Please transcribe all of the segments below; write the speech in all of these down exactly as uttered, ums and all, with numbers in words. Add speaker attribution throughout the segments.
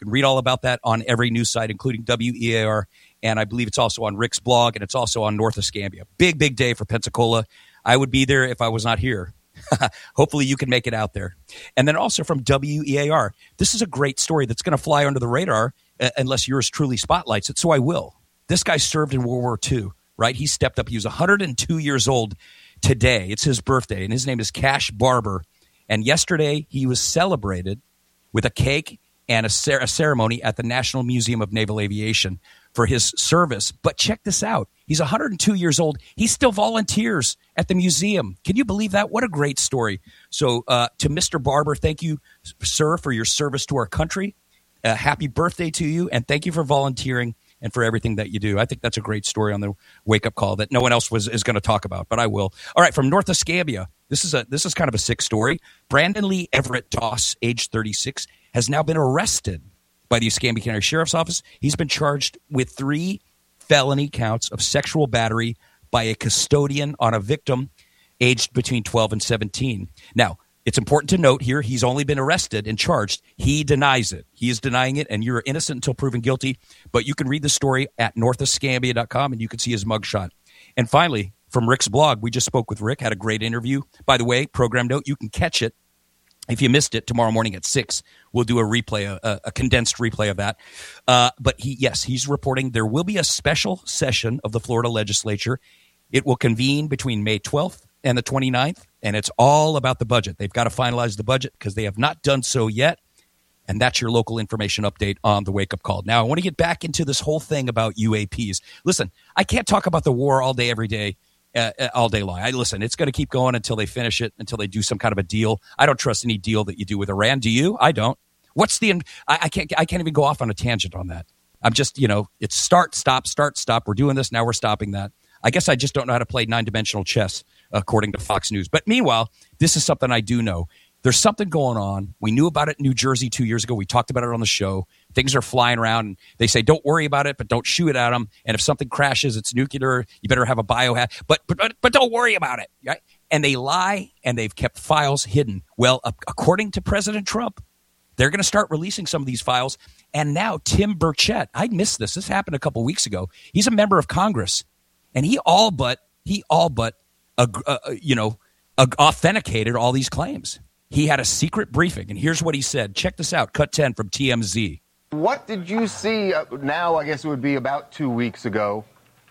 Speaker 1: You can read all about that on every news site, including W E A R, and I believe it's also on Rick's blog, and it's also on North Escambia. Big, big day for Pensacola. I would be there if I was not here. Hopefully you can make it out there. And then also from W E A R, this is a great story that's going to fly under the radar uh, unless yours truly spotlights it, so I will. This guy served in World War Two, right? He stepped up. He was one hundred two years old today. It's his birthday, and his name is Cash Barber. And yesterday he was celebrated with a cake and a, cer- a ceremony at the National Museum of Naval Aviation for his service. But check this out. He's one hundred two years old. He still volunteers at the museum. Can you believe that? What a great story. So uh, to Mister Barber, thank you, sir, for your service to our country. Uh, happy birthday to you, and thank you for volunteering and for everything that you do. I think that's a great story on the wake-up call that no one else was is going to talk about, but I will. All right, from North Escambia, this is a this is kind of a sick story. Brandon Lee Everett Doss, age thirty-six, has now been arrested by the Escambia County Sheriff's Office. He's been charged with three felony counts of sexual battery by a custodian on a victim aged between twelve and seventeen. Now, it's important to note here, he's only been arrested and charged. He denies it. He is denying it, and you're innocent until proven guilty. But you can read the story at north escambia dot com, and you can see his mugshot. And finally, from Rick's blog, we just spoke with Rick, had a great interview. By the way, program note, you can catch it. If you missed it, tomorrow morning at six, we'll do a replay, a, a condensed replay of that. Uh, but he, yes, he's reporting there will be a special session of the Florida legislature. It will convene between May twelfth and the twenty-ninth, and it's all about the budget. They've got to finalize the budget because they have not done so yet, and that's your local information update on the wake-up call. Now, I want to get back into this whole thing about U A Ps. Listen, I can't talk about the war all day, every day, uh, all day long. I listen, it's going to keep going until they finish it, until they do some kind of a deal. I don't trust any deal that you do with Iran. Do you? I don't. What's the I, I can't I can't even go off on a tangent on that. I'm just, you know, it's start, stop, start, stop. We're doing this. Now we're stopping that. I guess I just don't know how to play nine-dimensional chess, according to Fox News. But meanwhile, this is something I do know. There's something going on. We knew about it in New Jersey two years ago. We talked about it on the show. Things are flying around. And they say, don't worry about it, but don't shoot at them. And if something crashes, it's nuclear. You better have a biohazard. But, but, but don't worry about it. Right? And they lie, and they've kept files hidden. Well, according to President Trump, they're going to start releasing some of these files. And now Tim Burchett, I missed this. This happened a couple weeks ago. He's a member of Congress. And he all but, he all but, uh, uh, you know, uh, authenticated all these claims. He had a secret briefing, and here's what he said. Check this out, cut ten from T M Z.
Speaker 2: What did you see uh, now, I guess it would be about two weeks ago?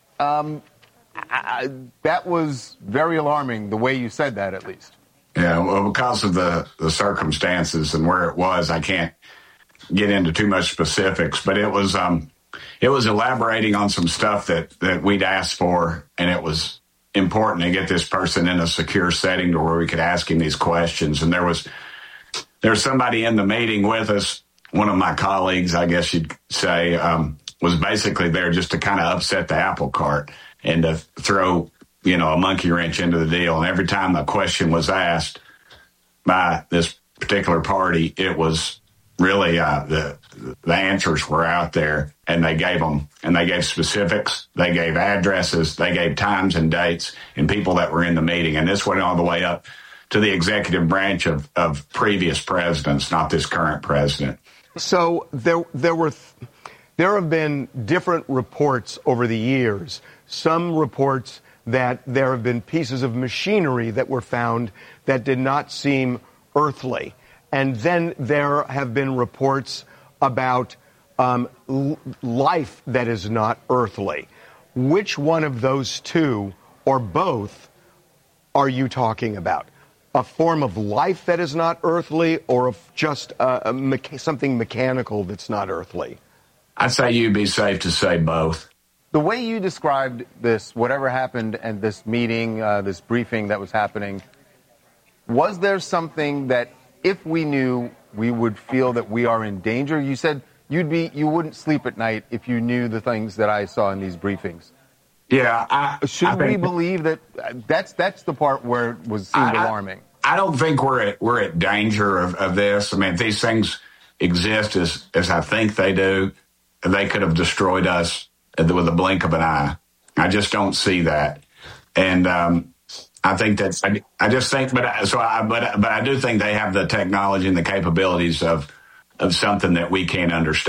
Speaker 2: Um, I, I, that was very alarming, the way you said that, at least.
Speaker 3: Yeah, well, because of the, the circumstances and where it was, I can't get into too much specifics, but it was... Um, It was elaborating on some stuff that, that we'd asked for, and it was important to get this person in a secure setting to where we could ask him these questions. And there was there was somebody in the meeting with us, one of my colleagues, I guess you'd say, um, was basically there just to kind of upset the apple cart and to throw, you know, a monkey wrench into the deal. And every time a question was asked by this particular party, it was really uh, the the answers were out there, and they gave them, and they gave specifics, they gave addresses, they gave times and dates and people that were in the meeting. And this went all the way up to the executive branch of, of previous presidents, not this current president.
Speaker 2: So there there were th- there have been different reports over the years. Some reports that there have been pieces of machinery that were found that did not seem earthly. And then there have been reports about um, l- life that is not earthly. Which one of those two, or both, are you talking about? A form of life that is not earthly, or of just uh, a mecha- something mechanical that's not earthly?
Speaker 3: I'd say you'd be safe to say both.
Speaker 2: The way you described this, whatever happened at this meeting, uh, this briefing that was happening, was there something that, if we knew, we would feel that we are in danger? You said you'd be, you wouldn't sleep at night if you knew the things that I saw in these briefings.
Speaker 3: Yeah, I,
Speaker 2: should
Speaker 3: I
Speaker 2: we believe that? That's that's the part where it was seemed
Speaker 3: I,
Speaker 2: alarming.
Speaker 3: I don't think we're at we're at danger of, of this. I mean, if these things exist as as I think they do, they could have destroyed us with a blink of an eye. I just don't see that, and. Um, I think that's. I, I just think, but so I, but but I do think they have the technology and the capabilities of of something that we can't understand.